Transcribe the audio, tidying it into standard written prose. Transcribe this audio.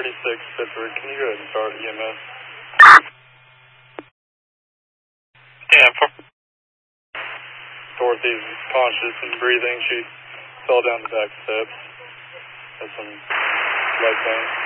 Pittsburgh, can you go ahead and start EMS? Yeah, Dorothy's conscious and breathing. She fell down the back steps. Has some leg pain.